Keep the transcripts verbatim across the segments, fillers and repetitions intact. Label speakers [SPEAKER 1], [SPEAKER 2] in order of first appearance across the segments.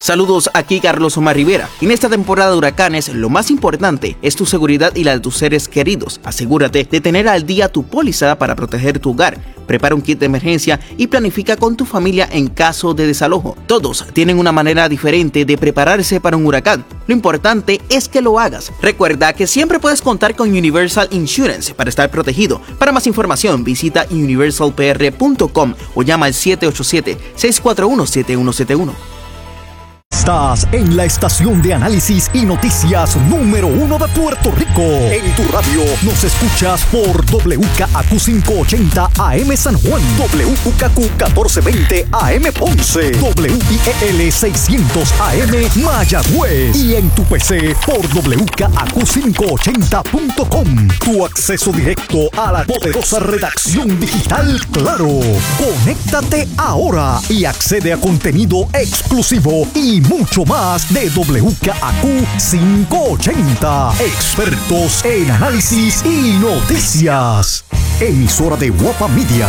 [SPEAKER 1] Saludos, aquí Carlos Omar Rivera. En esta temporada de huracanes, lo más importante es tu seguridad y la de tus seres queridos. Asegúrate de tener al día tu póliza para proteger tu hogar. Prepara un kit de emergencia y planifica con tu familia en caso de desalojo. Todos tienen una manera diferente de prepararse para un huracán. Lo importante es que lo hagas. Recuerda que siempre puedes contar con Universal Insurance para estar protegido. Para más información, visita universal p r punto com o llama al siete ocho siete, seis cuatro uno, siete uno siete uno.
[SPEAKER 2] Estás en la estación de análisis y noticias número uno de Puerto Rico. En tu radio nos escuchas por W K A Q quinientos ochenta A M San Juan, W K A Q catorce veinte A M Ponce, W I E L seiscientos A M Mayagüez y en tu P C por W K A Q quinientos ochenta punto com. Tu acceso directo a la poderosa redacción digital Claro. Conéctate ahora y accede a contenido exclusivo y mucho más de W K A Q quinientos ochenta. Expertos en análisis y noticias. Emisora de Guapa Media.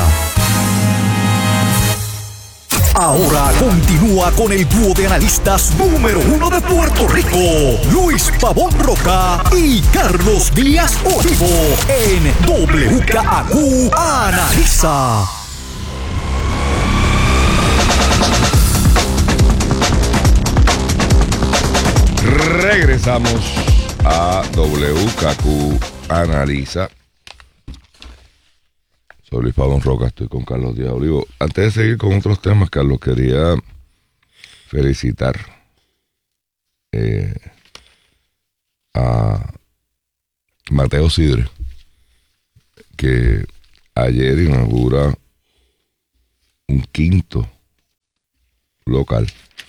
[SPEAKER 2] Ahora continúa con el dúo de analistas número uno de Puerto Rico, Luis Pavón Roca y Carlos Díaz Olivo, en W K A Q Analiza.
[SPEAKER 3] Regresamos a W K A Q Analiza. Soy Luis Pavón Roca, estoy con Carlos Díaz Olivo. Antes de seguir con otros temas, Carlos, quería felicitar eh, a Mateo Sidre, que ayer inaugura un quinto local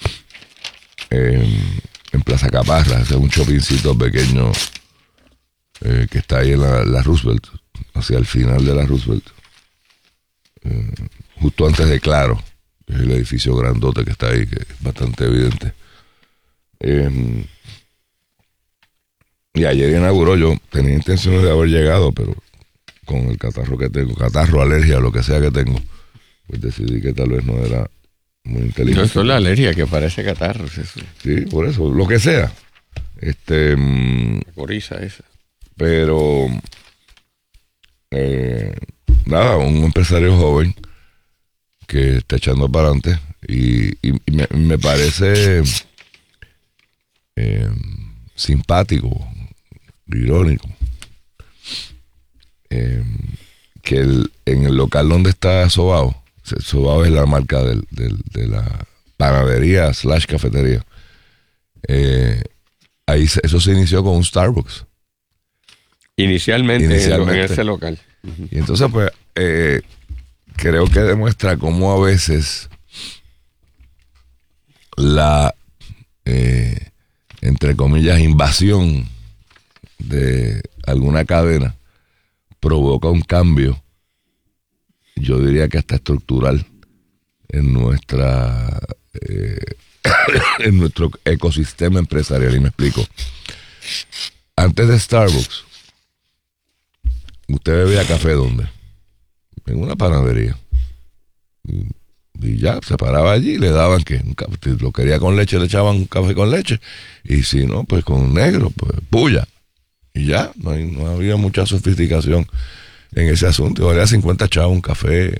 [SPEAKER 3] en, en Plaza Caparra. Es un shoppingcito pequeño eh, que está ahí en la, la Roosevelt, hacia el final de la Roosevelt. Eh, justo antes de Claro, que es el edificio grandote que está ahí, que es bastante evidente. Eh, y ayer inauguró. Yo tenía intenciones de haber llegado, pero con el catarro que tengo, catarro, alergia, lo que sea que tengo, pues decidí que tal vez no era muy inteligente.
[SPEAKER 4] No, esto es la alergia que parece catarro. Eso.
[SPEAKER 3] Sí, por eso, lo que sea. Este,
[SPEAKER 4] la coriza esa.
[SPEAKER 3] Pero eh, nada, un empresario joven que está echando para adelante y, y, y me, me parece eh, simpático, irónico, eh, que el, en el local donde está Sobao, Sobao es la marca del, del, de la panadería slash cafetería, eh, ahí se, eso se inició con un Starbucks.
[SPEAKER 4] Inicialmente, Inicialmente. En, en ese local. Uh-huh.
[SPEAKER 3] Y entonces, pues, eh, creo que demuestra cómo a veces la, eh, entre comillas, invasión de alguna cadena provoca un cambio, yo diría que hasta estructural, en nuestra eh, en nuestro ecosistema empresarial. Y me explico. Antes de Starbucks, usted bebía café, ¿dónde? En una panadería. Y, y ya, se paraba allí y le daban que un café, si lo quería con leche, le echaban un café con leche. Y si no, pues con negro, pues puya. Y ya, no, hay, no había mucha sofisticación en ese asunto. Valía cincuenta chavos un café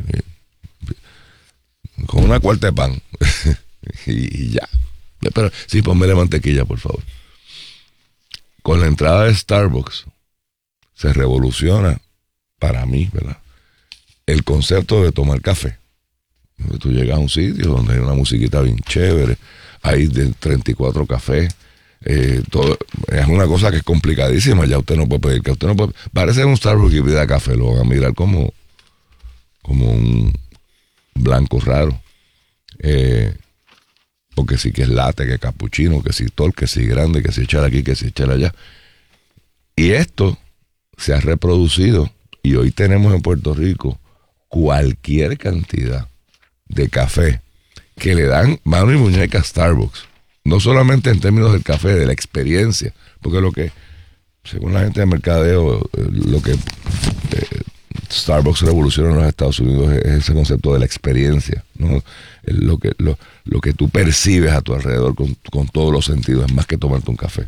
[SPEAKER 3] y, con una cuarta de pan. y, y ya. Pero sí, ponmele mantequilla, por favor. Con la entrada de Starbucks se revoluciona, para mí, ¿verdad?, el concepto de tomar café. Tú llegas a un sitio donde hay una musiquita bien chévere, hay de treinta y cuatro cafés, eh, todo, es una cosa que es complicadísima. Ya usted no puede pedir que usted no puede, parece un Starbucks que pida café, lo van a mirar como como un blanco raro, eh, porque sí que es latte, que es cappuccino, que sí tol, que sí grande, que sí echar aquí, que sí echar allá. Y esto se ha reproducido y hoy tenemos en Puerto Rico cualquier cantidad de café que le dan mano y muñeca a Starbucks. No solamente en términos del café, de la experiencia, porque lo que, según la gente de mercadeo, lo que eh, Starbucks revoluciona en los Estados Unidos es ese concepto de la experiencia, ¿no? Lo que, lo, lo que tú percibes a tu alrededor con, con todos los sentidos, es más que tomarte un café.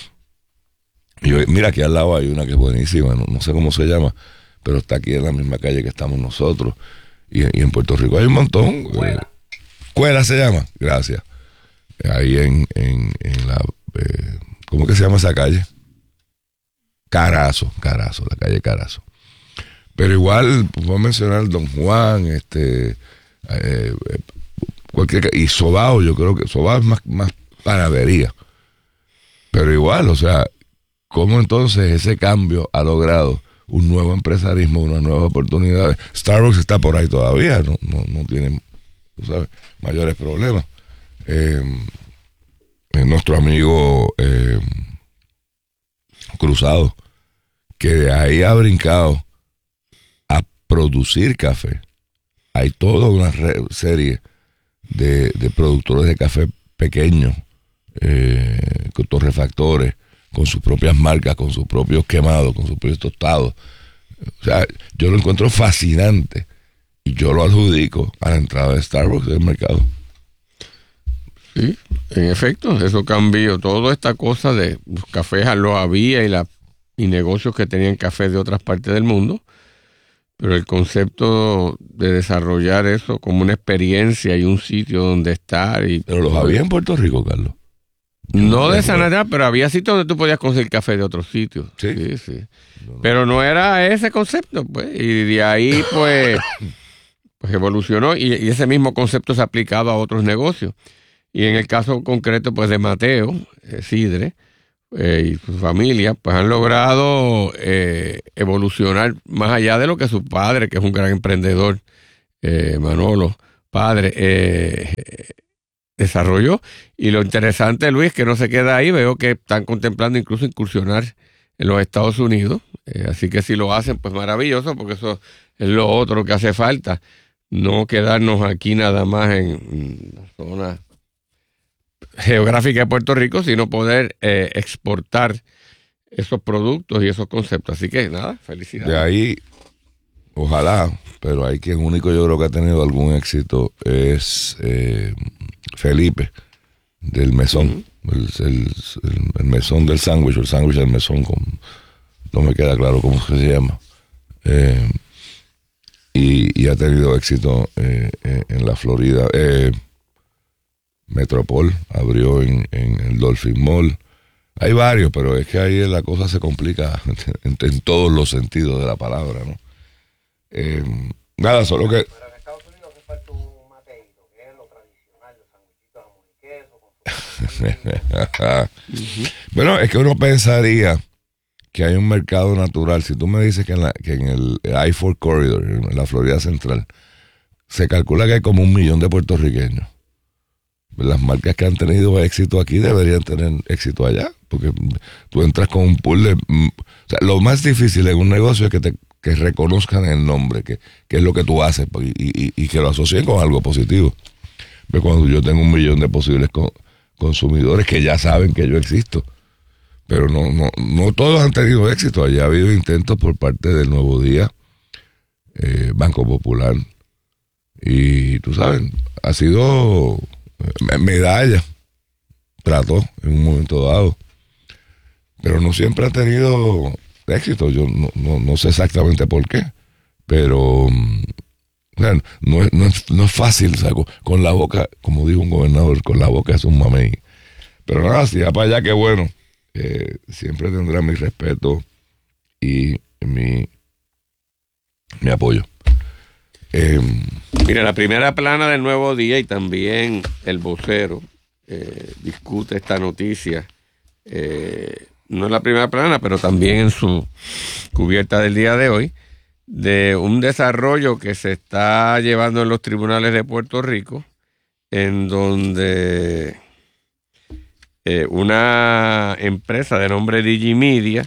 [SPEAKER 3] Y yo, mira, aquí al lado hay una que es buenísima, no, no sé cómo se llama, pero está aquí en la misma calle que estamos nosotros. Y, y en Puerto Rico hay un montón. Cuela, eh, Cuela se llama, gracias. Ahí en, en, en la... Eh, ¿cómo que se llama esa calle? Carazo, Carazo, la calle Carazo. Pero igual, puedo mencionar Don Juan, este, eh, cualquier, y Sobao, yo creo que Sobao es más, más panadería. Pero igual, o sea, ¿cómo entonces ese cambio ha logrado un nuevo empresarismo, unas nuevas oportunidades? Starbucks está por ahí todavía, no, no, no tiene, tú sabes, mayores problemas. Eh, nuestro amigo eh, Cruzado, que de ahí ha brincado a producir café. Hay toda una re- serie de, de productores de café pequeños, eh, con torrefactores, con sus propias marcas, con sus propios quemados, con sus propios tostados. O sea, yo lo encuentro fascinante y yo lo adjudico a la entrada de Starbucks en el mercado.
[SPEAKER 4] Sí, en efecto, eso cambió. Toda esta cosa de los cafés lo había y, la, y negocios que tenían cafés de otras partes del mundo, pero el concepto de desarrollar eso como una experiencia y un sitio donde estar. Y,
[SPEAKER 3] pero los había en Puerto Rico, Carlos.
[SPEAKER 4] No de esa manera, pero había sitios donde tú podías conseguir café de otros sitios.
[SPEAKER 3] Sí,
[SPEAKER 4] sí, sí. Pero no era ese concepto, pues. Y de ahí, pues, pues evolucionó y, y ese mismo concepto se ha aplicado a otros negocios. Y en el caso concreto, pues, de Mateo eh, Sidre eh, y su familia, pues han logrado eh, evolucionar más allá de lo que su padre, que es un gran emprendedor, eh, Manolo, padre, eh, desarrolló. Y lo interesante, Luis, que no se queda ahí, veo que están contemplando incluso incursionar en los Estados Unidos, eh, así que si lo hacen, pues maravilloso, porque eso es lo otro que hace falta, no quedarnos aquí nada más en, en la zona geográfica de Puerto Rico, sino poder eh, exportar esos productos y esos conceptos. Así que nada, felicidades.
[SPEAKER 3] De ahí, ojalá, pero hay quien único yo creo que ha tenido algún éxito es eh, Felipe del Mesón, uh-huh. el, el, el, el Mesón del sándwich, el sándwich del Mesón, con, no me queda claro cómo se llama, eh, y, y ha tenido éxito eh, eh, en la Florida. eh, Metropol abrió en, en el Dolphin Mall. Hay varios, pero es que ahí la cosa se complica en, en todos los sentidos de la palabra, ¿no? Eh, nada, solo que...
[SPEAKER 5] Pero en Estados Unidos se falta un mateíto, que es lo tradicional, los sandwichitos jamón y queso.
[SPEAKER 3] Bueno, es que uno pensaría que hay un mercado natural. Si tú me dices que en, la, que en el I cuatro Corridor, en la Florida Central, se calcula que hay como un millón de puertorriqueños. Las marcas que han tenido éxito aquí deberían tener éxito allá, porque tú entras con un pool de... O sea, lo más difícil en un negocio es que te que reconozcan el nombre, que, que es lo que tú haces, y, y, y que lo asocien con algo positivo. Pero cuando yo tengo un millón de posibles co- consumidores que ya saben que yo existo, pero no, no, no todos han tenido éxito. Allá ha habido intentos por parte del Nuevo Día, eh, Banco Popular, y tú sabes, ha sido... medalla trató en un momento dado, pero no siempre ha tenido éxito. Yo no, no, no sé exactamente por qué, pero o sea, no, es, no, es, no es fácil, o sea, con, con la boca, como dijo un gobernador, con la boca es un mamey. Pero nada, si va para allá, qué bueno. Eh, siempre tendrá mi respeto y mi, mi apoyo.
[SPEAKER 4] Eh, Mira, la primera plana del Nuevo Día y también el vocero eh, discute esta noticia. Eh, no en la primera plana, pero también en su cubierta del día de hoy, de un desarrollo que se está llevando en los tribunales de Puerto Rico, en donde eh, una empresa de nombre Digimedia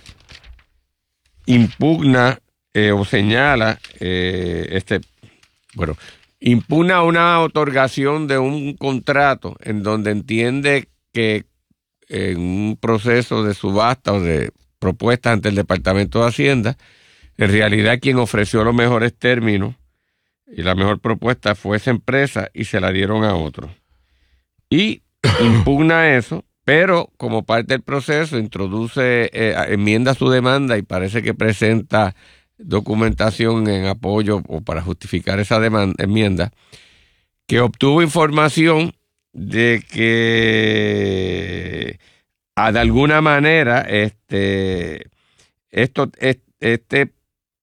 [SPEAKER 4] impugna eh, o señala eh, este Bueno, impugna una otorgación de un contrato en donde entiende que en un proceso de subasta o de propuesta ante el Departamento de Hacienda, En realidad quien ofreció los mejores términos y la mejor propuesta fue esa empresa y se la dieron a otro. Y impugna eso, pero como parte del proceso introduce, eh, enmienda su demanda y parece que presenta documentación en apoyo o para justificar esa demanda, enmienda, que obtuvo información de que a, de alguna manera este esto este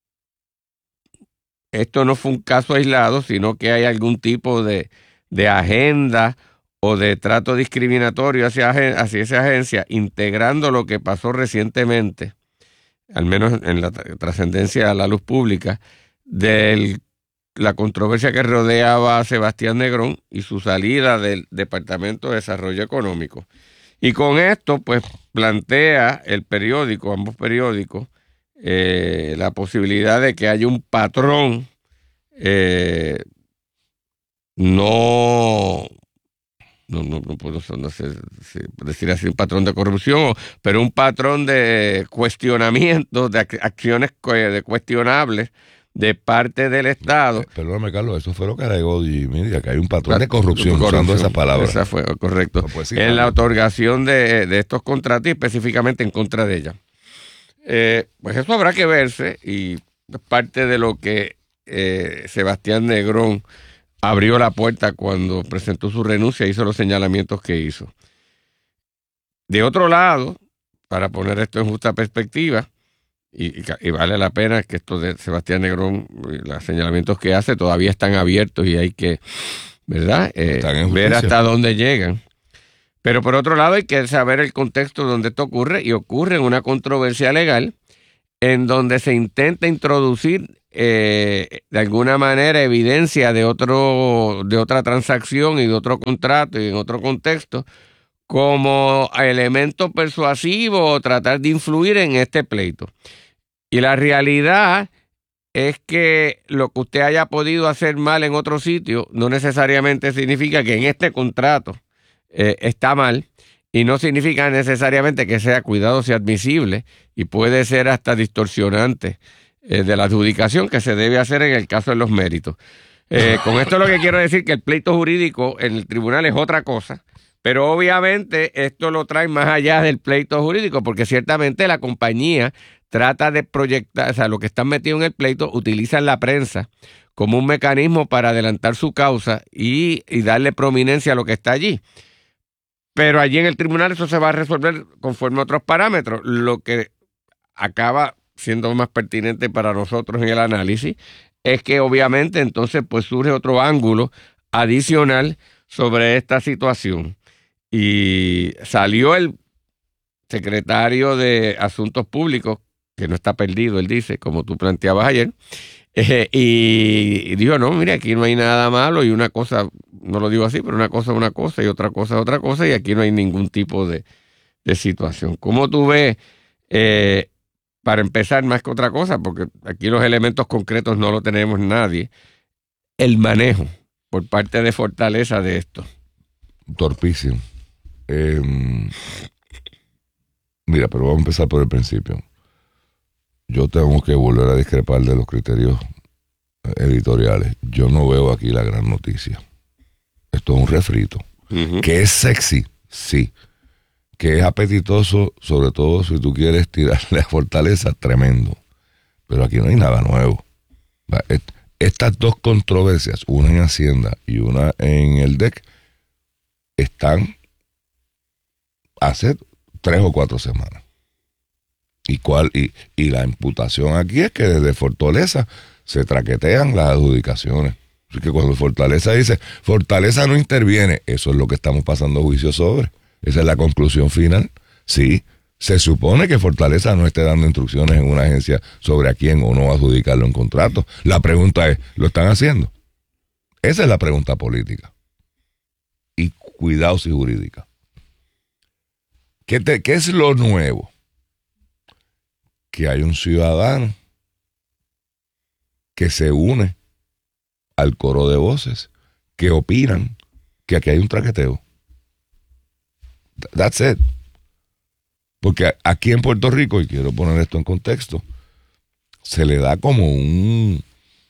[SPEAKER 4] esto no fue un caso aislado, sino que hay algún tipo de, de agenda o de trato discriminatorio hacia, hacia esa agencia, integrando lo que pasó recientemente, al menos en la trascendencia a la luz pública, de la controversia que rodeaba a Sebastián Negrón y su salida del Departamento de Desarrollo Económico. Y con esto, pues, plantea el periódico, ambos periódicos, eh, la posibilidad de que haya un patrón, eh, no... No, no, no puedo no sé, decir así un patrón de corrupción, pero un patrón de cuestionamiento, de acciones de cuestionables de parte del Estado.
[SPEAKER 3] Perdóname, Carlos, eso fue lo que alegó Jimmy, que hay un patrón de corrupción, corrupción usando esa palabra.
[SPEAKER 4] Esa fue, correcto. No, pues sí, en claro. La otorgación de, de estos contratos y específicamente en contra de ella. Eh, pues eso habrá que verse y es parte de lo que eh, Sebastián Negrón abrió la puerta cuando presentó su renuncia e hizo los señalamientos que hizo. De otro lado, para poner esto en justa perspectiva, y, y, y vale la pena que esto de Sebastián Negrón, los señalamientos que hace todavía están abiertos y hay que, ¿verdad? Eh, ver hasta dónde llegan. Pero por otro lado hay que saber el contexto donde esto ocurre, y ocurre en una controversia legal en donde se intenta introducir Eh, de alguna manera evidencia de otro de otra transacción y de otro contrato y en otro contexto como elemento persuasivo o tratar de influir en este pleito. Y la realidad es que lo que usted haya podido hacer mal en otro sitio no necesariamente significa que en este contrato eh, está mal, y no significa necesariamente que sea cuidadoso y admisible, y puede ser hasta distorsionante de la adjudicación, que se debe hacer en el caso de los méritos. Eh, con esto lo que quiero decir que el pleito jurídico en el tribunal es otra cosa, pero obviamente esto lo trae más allá del pleito jurídico, porque ciertamente la compañía trata de proyectar, o sea, lo que están metidos en el pleito utilizan la prensa como un mecanismo para adelantar su causa y, y darle prominencia a lo que está allí. Pero allí en el tribunal eso se va a resolver conforme a otros parámetros, lo que acaba siendo más pertinente para nosotros en el análisis, es que obviamente entonces pues surge otro ángulo adicional sobre esta situación. Y salió el secretario de Asuntos Públicos, que no está perdido, él dice, como tú planteabas ayer, eh, y dijo, no, mire, aquí no hay nada malo, y una cosa, no lo digo así, pero una cosa es una cosa y otra cosa es otra cosa, y aquí no hay ningún tipo de, de situación. ¿Cómo tú ves, eh, para empezar, más que otra cosa, porque aquí los elementos concretos no lo tenemos nadie, el manejo por parte de Fortaleza de esto?
[SPEAKER 3] Torpísimo. Eh, mira, pero vamos a empezar por el principio. Yo tengo que volver a discrepar de los criterios editoriales. Yo no veo aquí la gran noticia. Esto es un refrito. Uh-huh. Que es sexy, sí. Que es apetitoso, sobre todo si tú quieres tirarle a Fortaleza, tremendo. Pero aquí no hay nada nuevo. Estas dos controversias, una en Hacienda y una en el D E C, están hace tres o cuatro semanas. Y, cuál, y, y la imputación aquí es que desde Fortaleza se traquetean las adjudicaciones. Así que cuando Fortaleza dice, Fortaleza no interviene, eso es lo que estamos pasando juicio sobre. Esa es la conclusión final. Sí, se supone que Fortaleza no esté dando instrucciones en una agencia sobre a quién o no adjudicarlo en contrato. La pregunta es, ¿lo están haciendo? Esa es la pregunta política. Y cuidados y jurídica. ¿Qué, te, ¿Qué es lo nuevo? Que hay un ciudadano que se une al coro de voces que opinan que aquí hay un traqueteo. That's it. Porque aquí en Puerto Rico, y quiero poner esto en contexto, se le da como un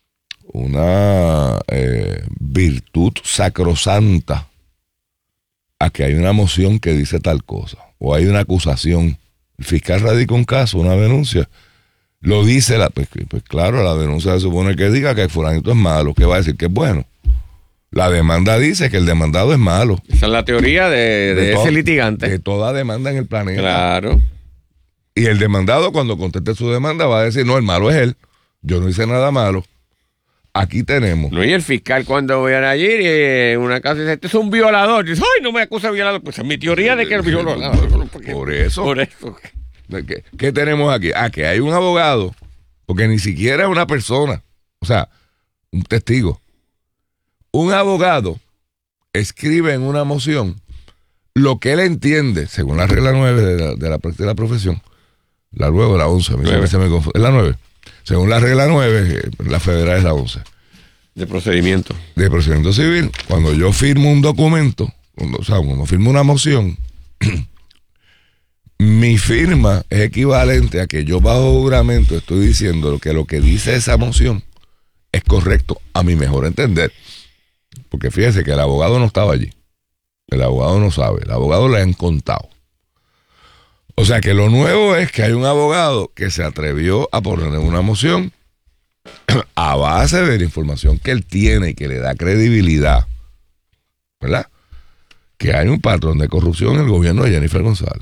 [SPEAKER 3] una eh, virtud sacrosanta a que hay una moción que dice tal cosa, o hay una acusación. El fiscal radica un caso, una denuncia, lo dice, la, pues, pues claro, la denuncia se supone que diga que el fulanito es malo, que va a decir que es bueno. La demanda dice que el demandado es malo.
[SPEAKER 4] Esa es la teoría de, de, de ese to- litigante.
[SPEAKER 3] De toda demanda en el planeta.
[SPEAKER 4] Claro.
[SPEAKER 3] Y el demandado, cuando conteste su demanda, va a decir, no, el malo es él, yo no hice nada malo. Aquí tenemos.
[SPEAKER 4] No, y el fiscal cuando vayan allí en eh, una casa dice, este es un violador. Dice, ay, no me acusa de violador. Pues es mi teoría de que es violador.
[SPEAKER 3] Por, por eso.
[SPEAKER 4] Por eso.
[SPEAKER 3] ¿Qué, ¿Qué tenemos aquí? Ah, que hay un abogado, porque ni siquiera es una persona, o sea, un testigo. Un abogado escribe en una moción lo que él entiende, según la regla nueve de la, de la práctica de la profesión, la nueve o la once, a mí siempre se me confunde, es la nueve. Según la regla nueve, la federal es la once.
[SPEAKER 4] De procedimiento.
[SPEAKER 3] De procedimiento civil, cuando yo firmo un documento, cuando, o sea, cuando firmo una moción, mi firma es equivalente a que yo bajo juramento estoy diciendo que lo que dice esa moción es correcto a mi mejor entender. Porque fíjese que el abogado no estaba allí. El abogado no sabe. El abogado le han contado. O sea que lo nuevo es que hay un abogado que se atrevió a poner una moción a base de la información que él tiene y que le da credibilidad, ¿verdad? Que hay un patrón de corrupción en el gobierno de Jennifer González.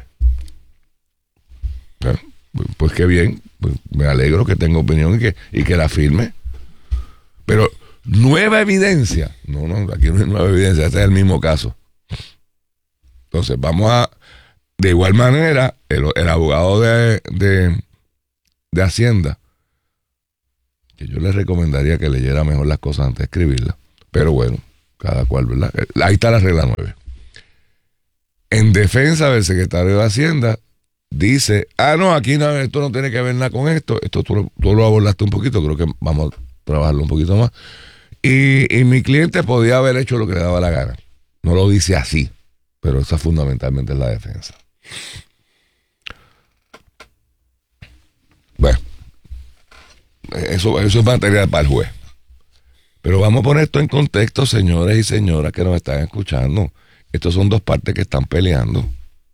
[SPEAKER 3] ¿Eh? Pues qué bien, pues me alegro que tenga opinión y que, y que la firme. Pero nueva evidencia, no, no, aquí no hay nueva evidencia, este es el mismo caso. Entonces vamos a, de igual manera, el, el abogado de, de, de Hacienda, que yo le recomendaría que leyera mejor las cosas antes de escribirlas, pero bueno, cada cual, ¿verdad? Ahí está la regla nueve. En defensa del secretario de Hacienda, dice, ah, no, aquí no, esto no tiene que ver nada con esto, esto tú lo, tú lo abordaste un poquito, creo que vamos a trabajarlo un poquito más, y, y mi cliente podía haber hecho lo que le daba la gana. No lo dice así, pero esa fundamentalmente es la defensa. Bueno, eso, eso es material para el juez. Pero vamos a poner esto en contexto, señores y señoras que nos están escuchando. Estos son dos partes que están peleando.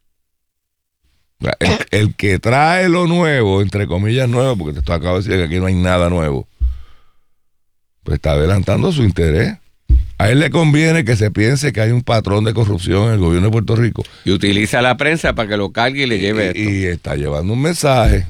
[SPEAKER 3] El, el que trae lo nuevo, entre comillas nuevo, porque te estoy acabo de decir que aquí no hay nada nuevo, pues está adelantando su interés. A él le conviene que se piense que hay un patrón de corrupción en el gobierno de Puerto Rico.
[SPEAKER 4] Y utiliza la prensa para que lo cargue y le lleve
[SPEAKER 3] y,
[SPEAKER 4] esto.
[SPEAKER 3] Y está llevando un mensaje.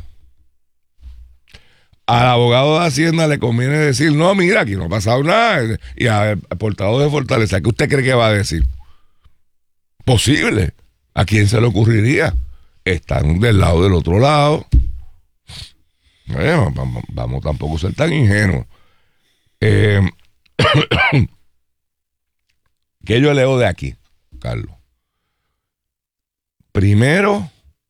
[SPEAKER 3] Al abogado de Hacienda le conviene decir, no, mira, aquí no ha pasado nada. Y al portavoz de Fortaleza, ¿qué usted cree que va a decir? Posible. ¿A quién se le ocurriría? Están del lado del otro lado. Bueno, vamos, vamos tampoco a ser tan ingenuos. Eh, ¿Qué yo leo de aquí, Carlos? Primero,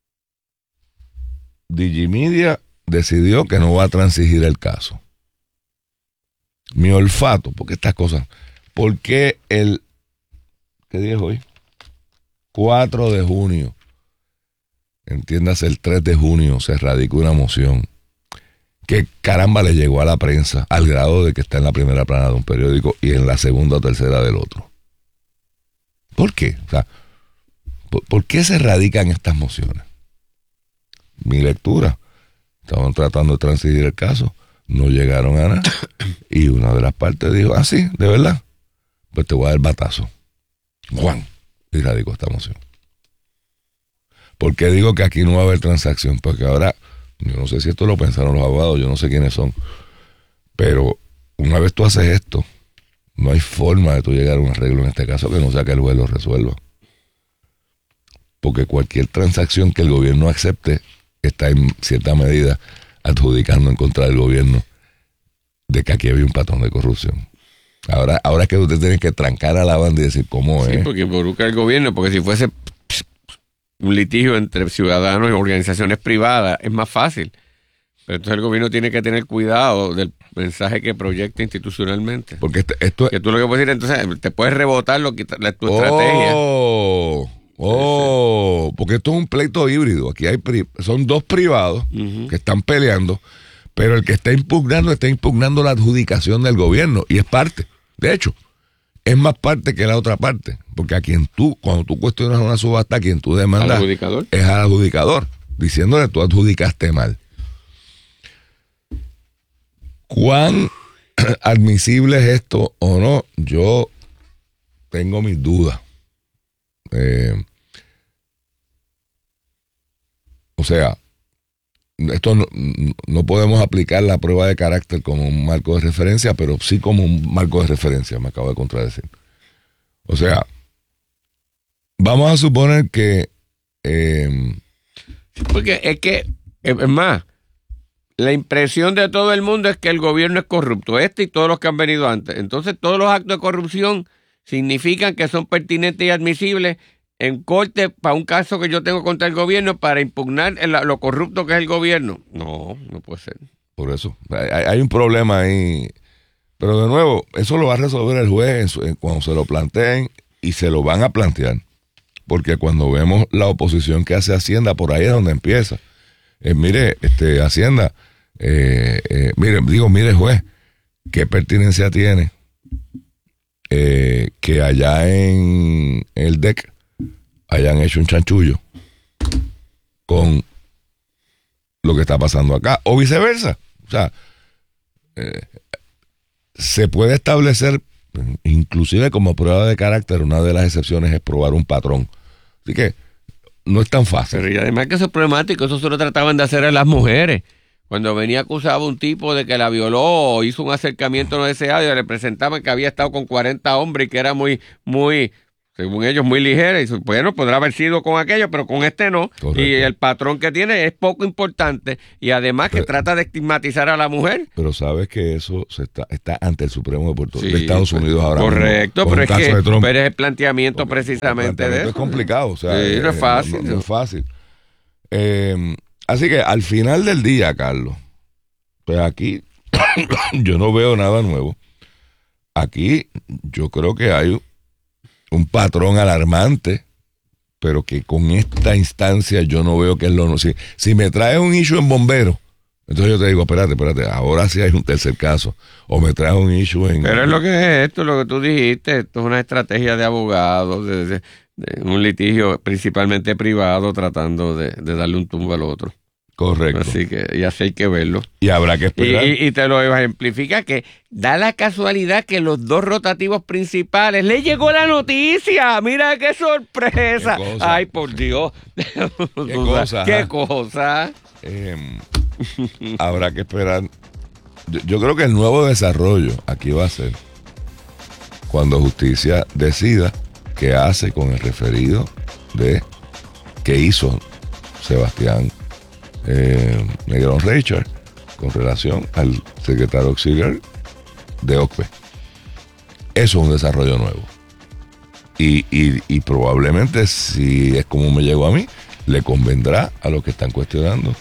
[SPEAKER 3] Digimedia decidió que no va a transigir el caso. Mi olfato, porque estas cosas, ¿por qué el, qué día es hoy? cuatro de junio, entiéndase el tres de junio, se radicó una moción que caramba le llegó a la prensa al grado de que está en la primera plana de un periódico y en la segunda o tercera del otro. ¿Por qué? O sea, ¿por, ¿por qué se radican estas mociones? Mi lectura, estaban tratando de transigir el caso, no llegaron a nada y una de las partes dijo, ah sí, de verdad, pues te voy a dar batazo, Juan, y radicó esta moción. ¿Por qué digo que aquí no va a haber transacción? Porque ahora, yo no sé si esto lo pensaron los abogados, yo no sé quiénes son, pero una vez tú haces esto, no hay forma de tú llegar a un arreglo en este caso que no sea que el juez lo resuelva. Porque cualquier transacción que el gobierno acepte está en cierta medida adjudicando en contra del gobierno de que aquí había un patrón de corrupción. Ahora, ahora es que usted tiene que trancar a la banda y decir cómo
[SPEAKER 4] sí,
[SPEAKER 3] es.
[SPEAKER 4] porque involucra el gobierno, porque si fuese un litigio entre ciudadanos y organizaciones privadas es más fácil. Pero entonces el gobierno tiene que tener cuidado del mensaje que proyecta institucionalmente.
[SPEAKER 3] Porque esto, esto
[SPEAKER 4] que tú lo que puedes decir, entonces te puedes rebotar lo que la, tu
[SPEAKER 3] oh,
[SPEAKER 4] estrategia.
[SPEAKER 3] Oh, porque esto es un pleito híbrido. Aquí hay pri, son dos privados uh-huh. que están peleando, Pero el que está impugnando, está impugnando la adjudicación del gobierno y es parte. De hecho, es más parte que la otra parte. Porque a quien tú, cuando tú cuestionas una subasta, a quien tú demandas
[SPEAKER 4] ¿Al adjudicador?
[SPEAKER 3] Es al adjudicador, diciéndole tú adjudicaste mal. ¿Cuán admisible es esto o no? Yo tengo mis dudas. Eh, o sea, esto no, no podemos aplicar la prueba de carácter como un marco de referencia, pero sí como un marco de referencia, me acabo de contradecir. O sea, vamos a suponer que... Eh,
[SPEAKER 4] Porque es que, es más, la impresión de todo el mundo es que el gobierno es corrupto, este y todos los que han venido antes. Entonces, todos los actos de corrupción significan que son pertinentes y admisibles en corte para un caso que yo tengo contra el gobierno para impugnar el, lo corrupto que es el gobierno. No, no puede ser.
[SPEAKER 3] Por eso, hay, hay un problema ahí. Pero de nuevo, eso lo va a resolver el juez en su, en, cuando se lo planteen y se lo van a plantear. Porque cuando vemos la oposición que hace Hacienda, por ahí es donde empieza. Eh, mire, este Hacienda, eh, eh, mire, digo, mire juez, ¿qué pertinencia tiene eh, que allá en el D E C hayan hecho un chanchullo con lo que está pasando acá? O viceversa. O sea, eh, se puede establecer, inclusive como prueba de carácter, una de las excepciones es probar un patrón. Así que no es tan fácil.
[SPEAKER 4] Pero y además que eso es problemático, eso se lo trataban de hacer a las mujeres. Cuando venía acusado un tipo de que la violó o hizo un acercamiento no deseado y le presentaban que había estado con cuarenta hombres y que era muy, muy, según ellos, muy ligera. Y bueno, podrá haber sido con aquello, pero con este no. Correcto. Y el patrón que tiene es poco importante y además que pero, trata de estigmatizar a la mujer.
[SPEAKER 3] Pero sabes que eso se está, está ante el Supremo de, Puerto, sí, de Estados Unidos ahora
[SPEAKER 4] correcto,
[SPEAKER 3] mismo.
[SPEAKER 4] Correcto, pero, es que, pero es el planteamiento Porque precisamente
[SPEAKER 3] el planteamiento
[SPEAKER 4] de eso.
[SPEAKER 3] Es complicado, o sea,
[SPEAKER 4] sí,
[SPEAKER 3] eh,
[SPEAKER 4] no es fácil.
[SPEAKER 3] No, no, no es fácil. Eh, así que al final del día, Carlos, pues aquí yo no veo nada nuevo. Aquí yo creo que hay un patrón alarmante, pero que con esta instancia yo no veo que es lo no. Si, si me traes un issue en bomberos, entonces yo te digo, espérate, espérate, ahora sí hay un tercer caso. O me traes un issue en...
[SPEAKER 4] Pero es lo que es esto, lo que tú dijiste, esto es una estrategia de abogados, de, de, de un litigio principalmente privado tratando de, de darle un tumbo al otro.
[SPEAKER 3] Correcto.
[SPEAKER 4] Así que y así hay que verlo.
[SPEAKER 3] Y habrá que esperar.
[SPEAKER 4] Y, y, y te lo ejemplifica que da la casualidad que los dos rotativos principales le llegó la noticia. Mira qué sorpresa.
[SPEAKER 3] ¿Qué cosa?
[SPEAKER 4] Ay, por Dios.
[SPEAKER 3] ¿Qué cosa?
[SPEAKER 4] ¿Qué cosa?
[SPEAKER 3] Eh, habrá que esperar. Yo, yo creo que el nuevo desarrollo aquí va a ser cuando justicia decida qué hace con el referido de que hizo Sebastián Eh, Negrón Richard con relación al secretario auxiliar de O C P E. Eso es un desarrollo nuevo y, y, y probablemente, si es como me llegó a mí, le convendrá a los que están cuestionando,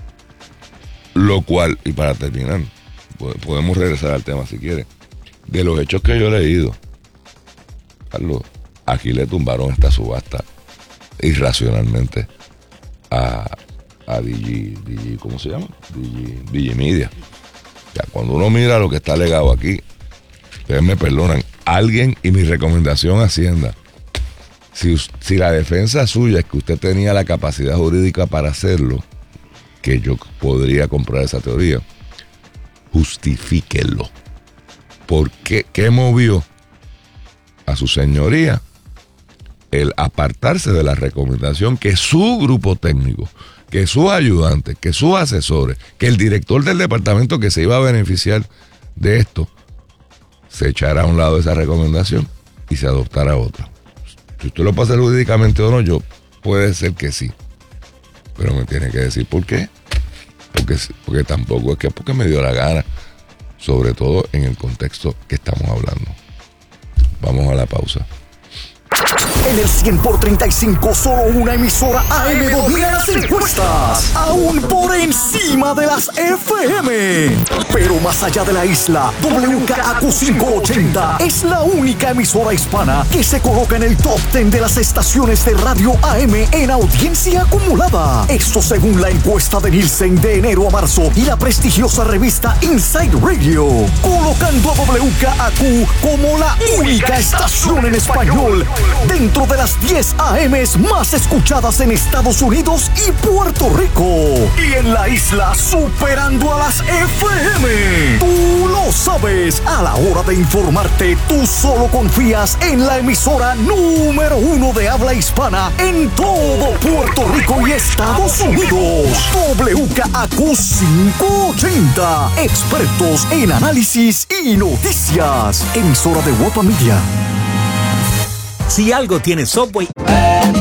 [SPEAKER 3] lo cual, y para terminar, podemos regresar al tema si quiere, de los hechos que yo he leído, Carlos, aquí le tumbaron esta subasta irracionalmente a a Digi, Digi, ¿cómo se llama? Digi, Digimedia. Ya, cuando uno mira lo que está legado aquí, ustedes me perdonan, alguien, y mi recomendación a Hacienda, si, si la defensa suya es que usted tenía la capacidad jurídica para hacerlo, que yo podría comprar esa teoría, justifíquelo. ¿Por qué? ¿Qué movió a su señoría el apartarse de la recomendación que su grupo técnico, que sus ayudantes, que sus asesores, que el director del departamento que se iba a beneficiar de esto, se echara a un lado esa recomendación y se adoptara otra? Si usted lo pasa jurídicamente o no, yo puede ser que sí, pero me tiene que decir por qué. Porque, porque tampoco es que porque me dio la gana, sobre todo en el contexto que estamos hablando. Vamos a la pausa.
[SPEAKER 2] En el cien por treinta y cinco, solo una emisora A M domina las encuestas, aún por encima de las F M. Pero más allá de la isla, W K A Q quinientos ochenta es la única emisora hispana que se coloca en el top diez de las estaciones de radio A M en audiencia acumulada. Esto según la encuesta de Nielsen de enero a marzo y la prestigiosa revista Inside Radio, colocando a W K A Q como la única estación en español dentro de las diez A Ms más escuchadas en Estados Unidos y Puerto Rico. Y en la isla superando a las F M. Tú lo sabes, a la hora de informarte, tú solo confías en la emisora número uno de habla hispana en todo Puerto Rico y Estados Unidos. W K A Q quinientos ochenta. Expertos en análisis y noticias. Emisora de Guapa Media.
[SPEAKER 6] Si algo tiene Subway...